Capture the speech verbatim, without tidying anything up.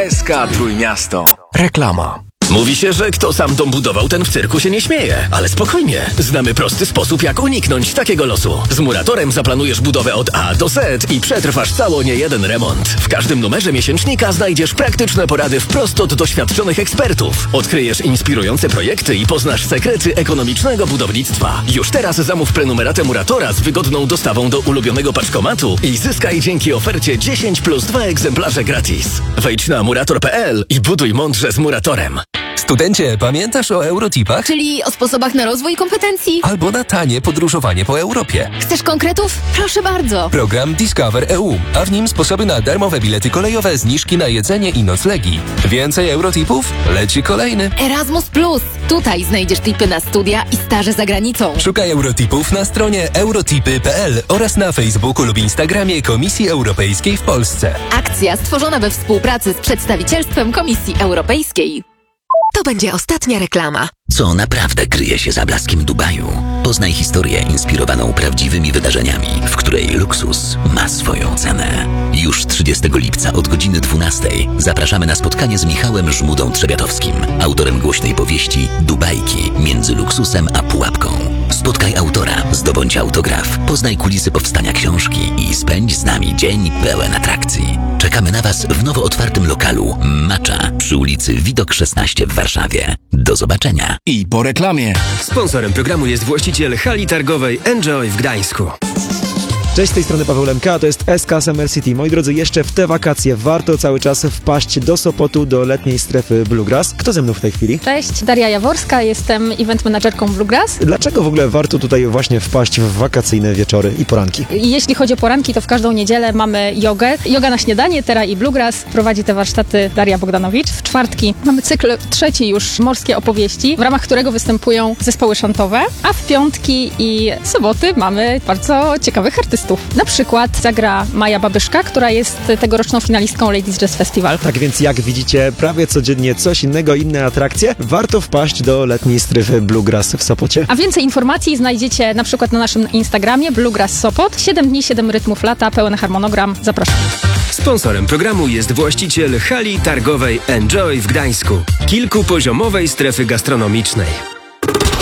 S K Trójmiasto. Reklama. Mówi się, że kto sam dom budował, ten w cyrku się nie śmieje. Ale spokojnie, znamy prosty sposób, jak uniknąć takiego losu. Z Muratorem zaplanujesz budowę od A do Z i przetrwasz cało niejeden remont. W każdym numerze miesięcznika znajdziesz praktyczne porady wprost od doświadczonych ekspertów. Odkryjesz inspirujące projekty i poznasz sekrety ekonomicznego budownictwa. Już teraz zamów prenumeratę Muratora z wygodną dostawą do ulubionego paczkomatu i zyskaj dzięki ofercie dziesięć plus dwa egzemplarze gratis. Wejdź na murator kropka p l i buduj mądrze z Muratorem. Studencie, pamiętasz o Eurotipach? Czyli o sposobach na rozwój kompetencji? Albo na tanie podróżowanie po Europie. Chcesz konkretów? Proszę bardzo. Program Discover E U, a w nim sposoby na darmowe bilety kolejowe, zniżki na jedzenie i noclegi. Więcej Eurotipów? Leci kolejny. Erasmus Plus. Tutaj znajdziesz tipy na studia i staże za granicą. Szukaj Eurotipów na stronie eurotipy kropka p l oraz na Facebooku lub Instagramie Komisji Europejskiej w Polsce. Akcja stworzona we współpracy z przedstawicielstwem Komisji Europejskiej. To będzie ostatnia reklama. Co naprawdę kryje się za blaskiem Dubaju? Poznaj historię inspirowaną prawdziwymi wydarzeniami, w której luksus ma swoją cenę. Już trzydziestego lipca od godziny dwunastej zapraszamy na spotkanie z Michałem Żmudą-Trzebiatowskim, autorem głośnej powieści Dubajki między luksusem a pułapką. Spotkaj autora, zdobądź autograf, poznaj kulisy powstania książki i spędź z nami dzień pełen atrakcji. Czekamy na Was w nowo otwartym lokalu Macza przy ulicy Widok szesnaście w Warszawie. Do zobaczenia. I po reklamie. Sponsorem programu jest właściciel hali targowej Enjoy w Gdańsku. Cześć, z tej strony Paweł Lemka, to jest S K Summer City. Moi drodzy, jeszcze w te wakacje warto cały czas wpaść do Sopotu, do letniej strefy Bluegrass. Kto ze mną w tej chwili? Cześć, Daria Jaworska, jestem event managerką Bluegrass. Dlaczego w ogóle warto tutaj właśnie wpaść w wakacyjne wieczory i poranki? I jeśli chodzi o poranki, to w każdą niedzielę mamy jogę. Yoga na śniadanie, Tera i Bluegrass. Prowadzi te warsztaty Daria Bogdanowicz. W czwartki mamy cykl trzeci już Morskie opowieści, w ramach którego występują zespoły szantowe, a w piątki i soboty mamy bardzo ciekawych artystów. Na przykład zagra Maja Babyszka, która jest tegoroczną finalistką Ladies Jazz Festival. Tak więc jak widzicie, prawie codziennie coś innego, inne atrakcje. Warto wpaść do letniej strefy Bluegrass w Sopocie. A więcej informacji znajdziecie na przykład na naszym Instagramie Bluegrass Sopot. siedem dni, siedem rytmów lata, pełen harmonogram. Zapraszam. Sponsorem programu jest właściciel hali targowej Enjoy w Gdańsku, kilkupoziomowej strefy gastronomicznej.